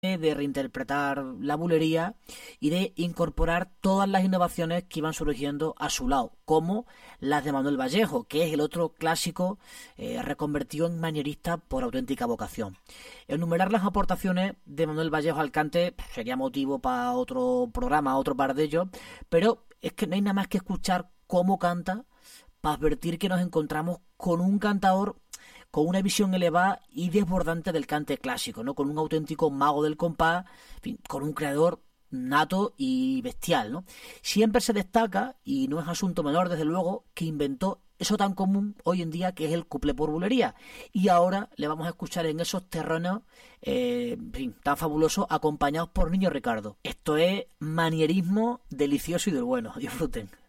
de reinterpretar la bulería y de incorporar todas las innovaciones que iban surgiendo a su lado, como las de Manuel Vallejo, que es el otro clásico reconvertido en manierista por auténtica vocación. Enumerar las aportaciones de Manuel Vallejo al cante sería motivo para otro programa, otro par de ellos, pero es que no hay nada más que escuchar cómo canta para advertir que nos encontramos con un cantador con una visión elevada y desbordante del cante clásico, ¿no? Con un auténtico mago del compás, en fin, con un creador nato y bestial, ¿no? Siempre se destaca, y no es asunto menor desde luego, que inventó eso tan común hoy en día que es el cuplé por bulería. Y ahora le vamos a escuchar en esos terrenos en fin, tan fabulosos, acompañados por Niño Ricardo. Esto es manierismo delicioso y del bueno. Disfruten.